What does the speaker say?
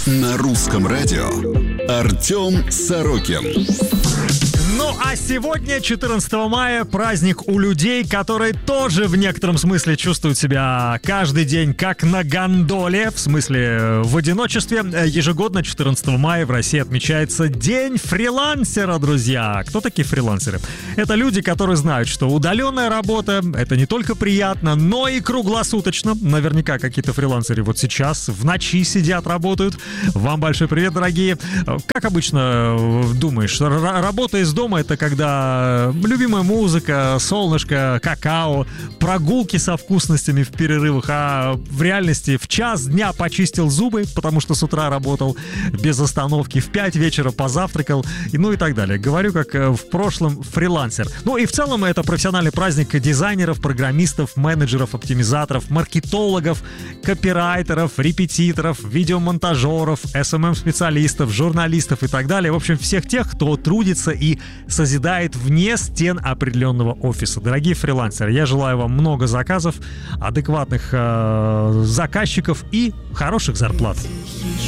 На русском радио Артем Сорокин. Ну а сегодня, 14 мая, праздник у людей, которые тоже в некотором смысле чувствуют себя каждый день как на гондоле, в смысле в одиночестве. Ежегодно 14 мая в России отмечается День фрилансера, друзья. Кто такие фрилансеры? Это люди, которые знают, что удаленная работа — это не только приятно, но и круглосуточно. Наверняка какие-то фрилансеры вот сейчас в ночи сидят, работают. Вам большой привет, дорогие. Как обычно думаешь, работа из дома — это когда любимая музыка, солнышко, какао, прогулки со вкусностями в перерывах, а в реальности в час дня почистил зубы, потому что с утра работал без остановки, в 5 вечера позавтракал, ну и так далее. Говорю, как в прошлом фрилансер. Ну и в целом это профессиональный праздник дизайнеров, программистов, менеджеров, оптимизаторов, маркетологов, копирайтеров, репетиторов, видеомонтажеров, SMM-специалистов, журналистов и так далее. В общем, всех тех, кто трудится и созидает вне стен определенного офиса. Дорогие фрилансеры, я желаю вам много заказов, адекватных заказчиков и хороших зарплат.